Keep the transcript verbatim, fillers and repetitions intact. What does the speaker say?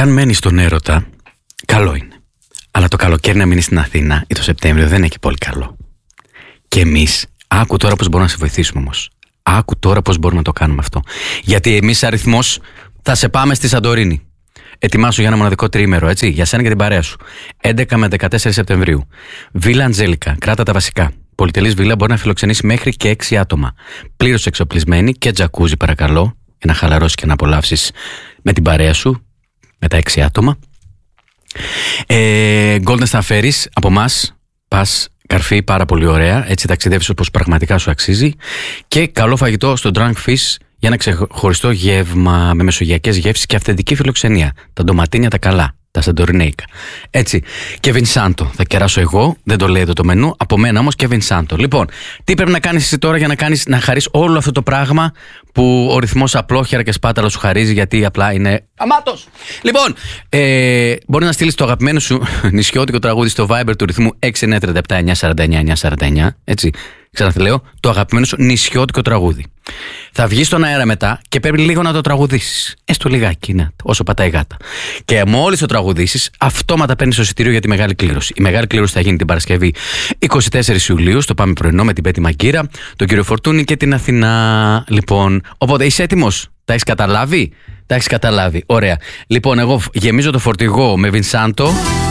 αν μένει στον έρωτα, καλό είναι. Αλλά το καλοκαίρι να μείνει στην Αθήνα ή το Σεπτέμβριο δεν είναι και πολύ καλό. Και εμείς, άκου τώρα πώς μπορούμε να σε βοηθήσουμε όμως. Άκου τώρα πώς μπορούμε να το κάνουμε αυτό. Γιατί εμείς αριθμός θα σε πάμε στη Σαντορίνη. Ετοιμάσου για ένα μοναδικό τριήμερο, έτσι, για σένα και την παρέα σου. έντεκα με δεκατέσσερα Σεπτεμβρίου. Βίλα Αντζέλικα, κράτα τα βασικά. Πολυτελής βίλα μπορεί να φιλοξενήσει μέχρι και έξι άτομα. Πλήρως εξοπλισμένη και τζακούζι, παρακαλώ, για να χαλαρώσεις και να απολαύσεις με την παρέα σου, με τα έξι άτομα. Ε, Golden Star Ferries, από εμάς, πας καρφί, πάρα πολύ ωραία. Έτσι ταξιδεύεις όπως πραγματικά σου αξίζει. Και καλό φαγητό στο Drunk Fish για ένα ξεχωριστό γεύμα με μεσογειακές γεύσεις και αυθεντική φιλοξενία. Τα ντοματίνια τα καλά, τα σαντορινέικα. Έτσι. Και Βινσάντο. Θα κεράσω εγώ, δεν το λέει εδώ το μενού. Από μένα όμως και Βινσάντο. Λοιπόν, τι πρέπει να κάνεις εσύ τώρα για να, κάνεις, να χαρείς όλο αυτό το πράγμα που ο ρυθμός απλόχερα και σπάταλα σου χαρίζει, γιατί απλά είναι αμάτος. Λοιπόν, ε, μπορεί να στείλεις το αγαπημένο σου νησιώτικο τραγούδι στο Viber του ρυθμού έξι εννιά τρία επτά εννιά σαράντα εννιά εννιά σαράντα εννιά. Έτσι. Ξαναθελέω, το αγαπημένο σου νησιώτικο τραγούδι. Θα βγει στον αέρα μετά και πρέπει λίγο να το τραγουδήσεις. Έστω λιγάκι, ναι, όσο πατάει γάτα. Και μόλις το τραγουδήσεις, αυτόματα παίρνεις το εισιτήριο για τη μεγάλη κλήρωση. Η μεγάλη κλήρωση θα γίνει την Παρασκευή εικοστή τέταρτη Ιουλίου στο Πάμε Πρωινό με την Πέτη Μαγκύρα, τον κύριο Φορτούνη και την Αθηνά. Λοιπόν, οπότε είσαι έτοιμος? Τα έχεις καταλάβει? Τα έχεις καταλάβει. Ωραία. Λοιπόν, εγώ γεμίζω το φορτηγό με Βινσάντο.